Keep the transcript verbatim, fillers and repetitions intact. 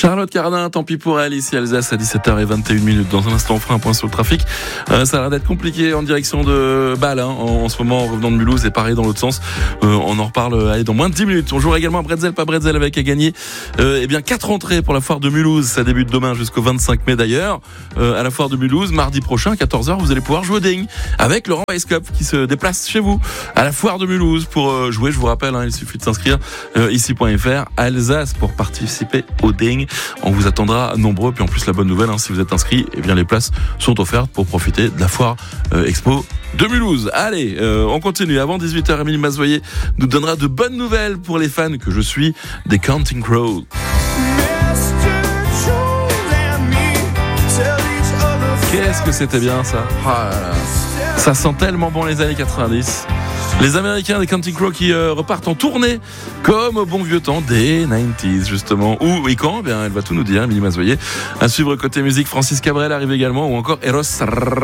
Charlotte Cardin, tant pis pour elle, ici Alsace à dix-sept heures vingt et une minutes. Dans un instant, on fera un point sur le trafic. Euh, ça a l'air d'être compliqué en direction de Bâle, hein, en, en ce moment, en revenant de Mulhouse, et pareil dans l'autre sens. Euh, on en reparle allez, dans moins de dix minutes. On jouera également à Bretzel, pas Bretzel, avec à gagner euh, eh bien quatre entrées pour la foire de Mulhouse. Ça débute demain jusqu'au vingt-cinq mai d'ailleurs. Euh, à la foire de Mulhouse, mardi prochain, à quatorze heures, vous allez pouvoir jouer au ding avec Laurent Weisskopf qui se déplace chez vous à la foire de Mulhouse pour euh, jouer. Je vous rappelle, hein, il suffit de s'inscrire euh, ici point f r, Alsace, pour participer au ding. On vous attendra nombreux. Puis en plus, la bonne nouvelle, hein, si vous êtes inscrit, eh bien les places sont offertes pour profiter de la foire euh, expo de Mulhouse. Allez, euh, on continue. Avant dix-huit heures, Émilie Mazoyer nous donnera de bonnes nouvelles pour les fans que je suis des Counting Crows. Qu'est-ce que c'était bien ça. Oh là là. Ça sent tellement bon les années quatre-vingt-dix. Les Américains des Counting Crows qui euh, repartent en tournée comme au bon vieux temps des quatre-vingt-dix justement. Où et quand, eh bien, elle va tout nous dire, Émilie Mazoyer. À suivre côté musique, Francis Cabrel arrive également, ou encore Eros